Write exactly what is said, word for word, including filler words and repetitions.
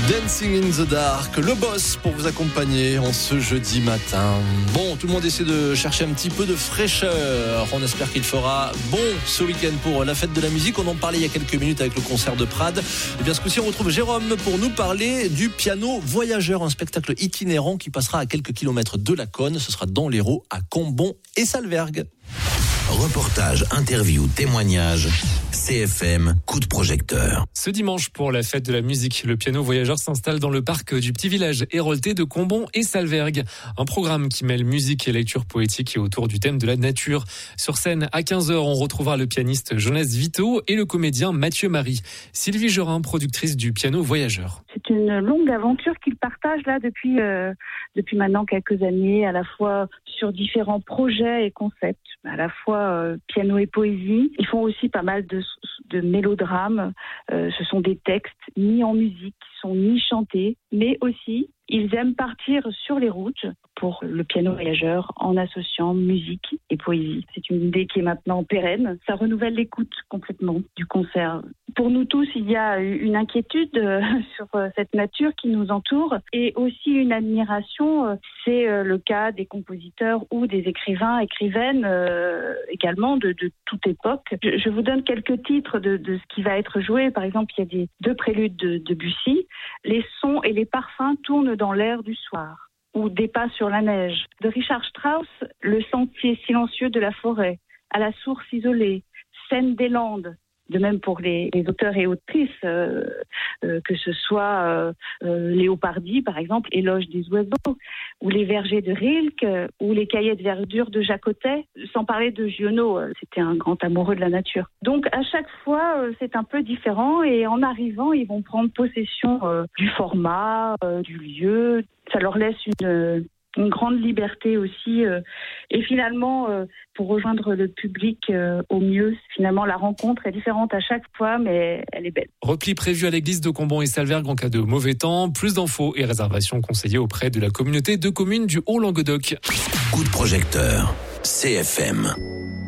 Dancing in the Dark, le boss pour vous accompagner en ce jeudi matin. Bon, tout le monde essaie de chercher un petit peu de fraîcheur. On espère qu'il fera bon ce week-end pour la fête de la musique. On en parlait il y a quelques minutes avec le concert de Prades. Et bien ce coup-ci, on retrouve Jérôme pour nous parler du piano voyageur, un spectacle itinérant qui passera à quelques kilomètres de Laconne. Ce sera dans l'Hérault, à Combon et Salvergue. Reportage, interview, témoignage, C F M, coup de projecteur. Ce dimanche, pour la fête de la musique, le piano voyageur s'installe dans le parc du petit village héroltais de Combon et Salvergue. Un programme qui mêle musique et lecture poétique et autour du thème de la nature. Sur scène, à quinze heures, on retrouvera le pianiste Jonas Vito et le comédien Mathieu Marie. Sylvie Gerin, productrice du piano voyageur. C'est une longue aventure qu'ils partagent là depuis, euh, depuis maintenant quelques années, à la fois sur différents projets et concepts, à la fois euh, piano et poésie. Ils font aussi pas mal de, de mélodrames. Euh, ce sont des textes ni en musique, qui sont ni chantés, mais aussi ils aiment partir sur les routes pour le piano voyageur en associant musique et poésie. C'est une idée qui est maintenant pérenne. Ça renouvelle l'écoute complètement du concert. Pour nous tous, il y a une inquiétude sur cette nature qui nous entoure et aussi une admiration. C'est le cas des compositeurs ou des écrivains, écrivaines euh, également de, de toute époque. Je, je vous donne quelques titres de, de ce qui va être joué. Par exemple, il y a des deux préludes de Debussy. Les sons et les parfums tournent dans l'air du soir. Ou Des pas sur la neige. De Richard Strauss, Le sentier silencieux de la forêt. À la source isolée. Scène des Landes. De même pour les, les auteurs et autrices, euh, euh, que ce soit euh, euh, Léopardi, par exemple, Éloge des oiseaux, ou Les vergers de Rilke, euh, ou Les cahiers de verdure de Jacotet, sans parler de Giono, euh, c'était un grand amoureux de la nature. Donc à chaque fois, euh, c'est un peu différent, et en arrivant, ils vont prendre possession euh, du format, euh, du lieu. Ça leur laisse une... Euh, une grande liberté aussi euh, et finalement euh, pour rejoindre le public euh, au mieux. Finalement la rencontre est différente à chaque fois mais elle est belle. Repli prévu à l'église de Combon et Salvergue en cas de mauvais temps. Plus d'infos et réservations conseillées auprès de la communauté de communes du Haut-Languedoc. Coup de projecteur, C F M.